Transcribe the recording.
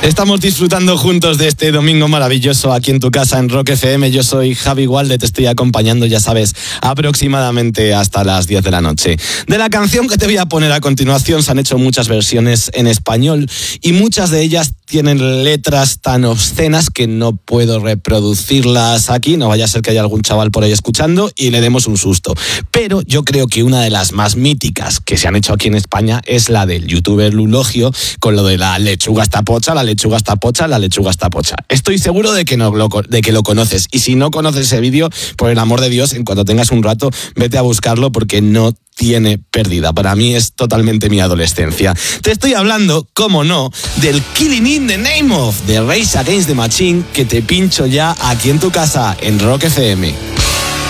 Estamos disfrutando juntos de este domingo maravilloso aquí en tu casa en Rock FM. Yo soy Javi Walde, te estoy acompañando, ya sabes, aproximadamente hasta las 10 de la noche. De la canción que te voy a poner a continuación se han hecho muchas versiones en español y muchas de ellas tienen letras tan obscenas que no puedo reproducirlas aquí. No vaya a ser que haya algún chaval por ahí escuchando y le demos un susto. Pero yo creo que una de las más míticas que se han hecho aquí en España es la del youtuber Lulogio con lo de la lechuga está pocha, la lechuga está pocha, la lechuga está pocha. Estoy seguro de que lo conoces. Y si no conoces ese vídeo, por el amor de Dios, en cuanto tengas un rato, vete a buscarlo porque no tiene pérdida. Para mí es totalmente mi adolescencia. Te estoy hablando, cómo no, del Killing in the Name of, de Rage Against the Machine, que te pincho ya aquí en tu casa, en Rock FM.